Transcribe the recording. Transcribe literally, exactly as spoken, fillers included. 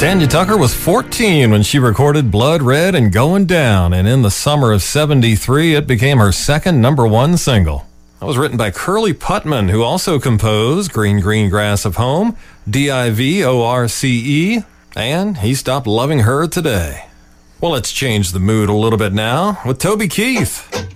Tanya Tucker was fourteen when she recorded Blood Red and Going Down, and in the summer of seventy-three, it became her second number one single. That was written by Curly Putman, who also composed Green Green Grass of Home, D I V O R C E, and He Stopped Loving Her Today. Well, let's change the mood a little bit now with Toby Keith.